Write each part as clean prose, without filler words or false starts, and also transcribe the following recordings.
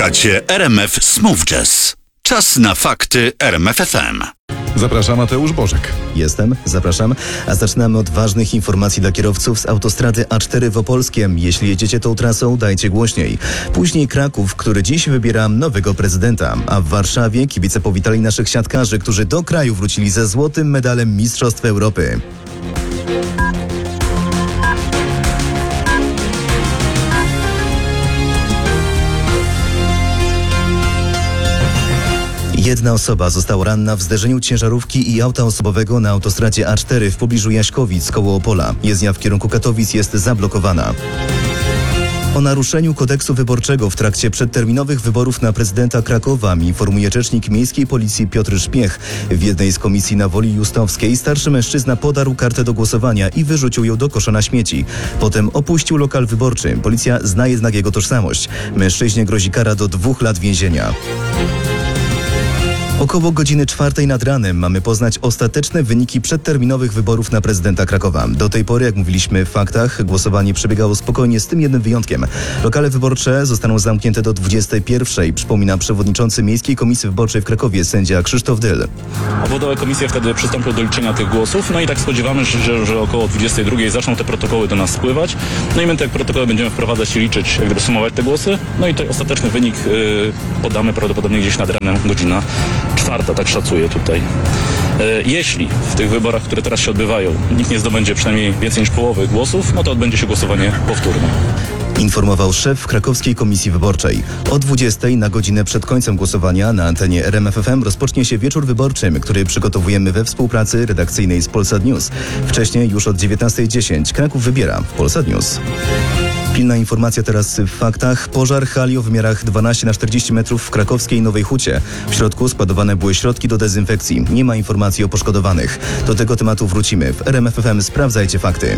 Słuchacie RMF Smooth Jazz. Czas na fakty RMF FM. Zaprasza Mateusz Bożek. Zapraszam. A zaczynamy od ważnych informacji dla kierowców z autostrady A4 w Opolskiem. Jeśli jedziecie tą trasą, dajcie głośniej. Później Kraków, który dziś wybiera nowego prezydenta. A w Warszawie kibice powitali naszych siatkarzy, którzy do kraju wrócili ze złotym medalem Mistrzostw Europy. Jedna osoba została ranna w zderzeniu ciężarówki i auta osobowego na autostradzie A4 w pobliżu Jaśkowic koło Opola. Jezdnia w kierunku Katowic jest zablokowana. O naruszeniu kodeksu wyborczego w trakcie przedterminowych wyborów na prezydenta Krakowa informuje rzecznik miejskiej policji Piotr Szpiech. W jednej z komisji na Woli Justowskiej starszy mężczyzna podarł kartę do głosowania i wyrzucił ją do kosza na śmieci. Potem opuścił lokal wyborczy. Policja zna jednak jego tożsamość. Mężczyźnie grozi kara do 2 lat więzienia. Około godziny 4 nad ranem mamy poznać ostateczne wyniki przedterminowych wyborów na prezydenta Krakowa. Do tej pory, jak mówiliśmy w faktach, głosowanie przebiegało spokojnie z tym jednym wyjątkiem. Lokale wyborcze zostaną zamknięte do 21, przypomina przewodniczący Miejskiej Komisji Wyborczej w Krakowie, sędzia Krzysztof Dyl. Obwodowe komisje wtedy przystąpią do liczenia tych głosów, no i tak spodziewamy się, że około 22 zaczną te protokoły do nas spływać. No i my te protokoły będziemy wprowadzać i liczyć, jak gdyby sumować te głosy. No i ten ostateczny wynik podamy prawdopodobnie gdzieś nad ranem, godzina 4, tak szacuję tutaj. Jeśli w tych wyborach, które teraz się odbywają, nikt nie zdobędzie przynajmniej więcej niż połowy głosów, no to odbędzie się głosowanie powtórne. Informował szef Krakowskiej Komisji Wyborczej. O 20 na godzinę przed końcem głosowania na antenie RMF FM rozpocznie się wieczór wyborczy, który przygotowujemy we współpracy redakcyjnej z Polsat News. Wcześniej już od 19:10 Kraków wybiera w Polsat News. Pilna informacja teraz w faktach. Pożar hali o wymiarach 12x40 metrów w krakowskiej Nowej Hucie. W środku składowane były środki do dezynfekcji. Nie ma informacji o poszkodowanych. Do tego tematu wrócimy. W RMF FM sprawdzajcie fakty.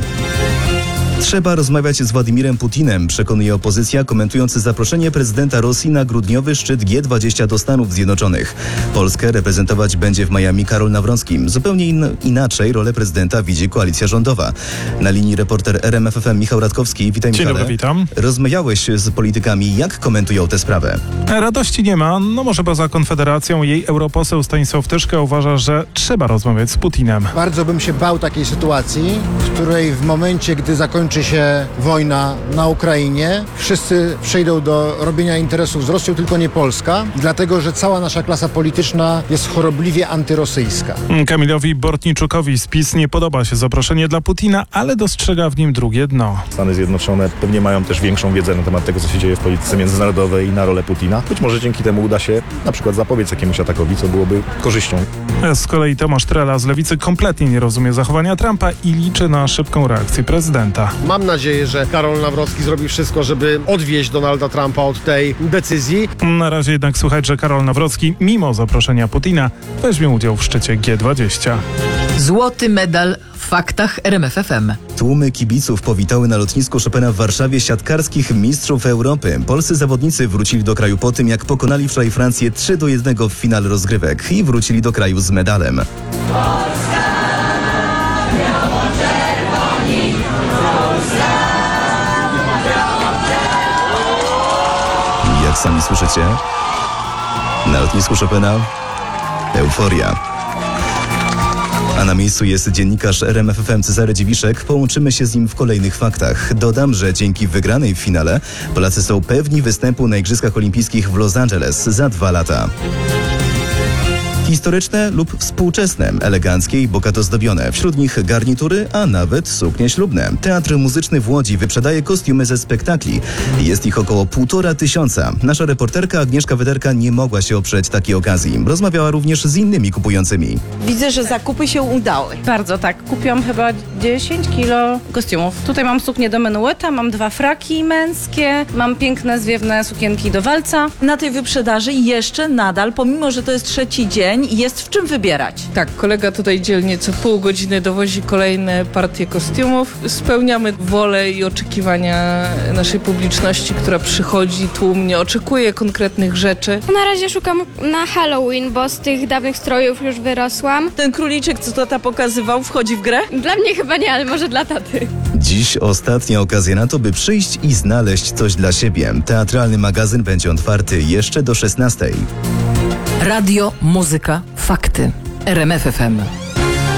Trzeba rozmawiać z Władimirem Putinem, przekonuje opozycja, komentując zaproszenie prezydenta Rosji na grudniowy szczyt G20 do Stanów Zjednoczonych. Polskę reprezentować będzie w Miami Karol Nawrocki. Zupełnie inaczej rolę prezydenta widzi koalicja rządowa. Na linii reporter RMF FM Michał Radkowski. Witaj, Michale. Dzień dobry, witam. Rozmawiałeś z politykami. Jak komentują tę sprawę? Radości nie ma. No może poza Konfederacją. Jej europoseł Stanisław Tyszka uważa, że trzeba rozmawiać z Putinem. Bardzo bym się bał takiej sytuacji, w której w momencie, gdy zakończy się wojna na Ukrainie, wszyscy przejdą do robienia interesów z Rosją, tylko nie Polska, dlatego że cała nasza klasa polityczna jest chorobliwie antyrosyjska. Kamilowi Bortniczukowi z PiS nie podoba się zaproszenie dla Putina, ale dostrzega w nim drugie dno. Stany Zjednoczone pewnie mają też większą wiedzę na temat tego, co się dzieje w polityce międzynarodowej i na rolę Putina. Być może dzięki temu uda się na przykład zapobiec jakiemuś atakowi, co byłoby korzyścią. Z kolei Tomasz Trela z Lewicy kompletnie nie rozumie zachowania Trumpa i liczy na szybką reakcję prezydenta. Mam nadzieję, że Karol Nawrocki zrobi wszystko, żeby odwieźć Donalda Trumpa od tej decyzji. Na razie jednak słychać, że Karol Nawrocki, mimo zaproszenia Putina, weźmie udział w szczycie G20. Złoty medal w faktach RMF FM. Tłumy kibiców powitały na lotnisku Chopina w Warszawie siatkarskich mistrzów Europy. Polscy zawodnicy wrócili do kraju po tym, jak pokonali wczoraj Francję 3-1 w finale rozgrywek i wrócili do kraju z medalem. Jak sami słyszycie, na lotnisku Chopina euforia. A na miejscu jest dziennikarz RMF FM Cezary Dziwiszek. Połączymy się z nim w kolejnych faktach. Dodam, że dzięki wygranej w finale Polacy są pewni występu na Igrzyskach Olimpijskich w Los Angeles za 2 lata. Historyczne lub współczesne, eleganckie i bogato zdobione. Wśród nich garnitury, a nawet suknie ślubne. Teatr Muzyczny w Łodzi wyprzedaje kostiumy ze spektakli. Jest ich około 1500. Nasza reporterka Agnieszka Wederka nie mogła się oprzeć takiej okazji. Rozmawiała również z innymi kupującymi. Widzę, że zakupy się udały. Bardzo tak. Kupiłam chyba 10 kilo kostiumów. Tutaj mam suknię do menueta, mam 2 fraki męskie, mam piękne, zwiewne sukienki do walca. Na tej wyprzedaży jeszcze nadal, pomimo że to jest 3. dzień, jest w czym wybierać. Tak, kolega tutaj dzielnie co pół godziny dowozi kolejne partie kostiumów. Spełniamy wolę i oczekiwania naszej publiczności, która przychodzi tłumnie, oczekuje konkretnych rzeczy. Na razie szukam na Halloween, bo z tych dawnych strojów już wyrosłam. Ten króliczek, co tata pokazywał, wchodzi w grę? Dla mnie chyba nie, ale może dla taty. Dziś ostatnia okazja na to, by przyjść i znaleźć coś dla siebie. Teatralny magazyn będzie otwarty jeszcze do 16:00. Radio, muzyka, fakty. RMF FM.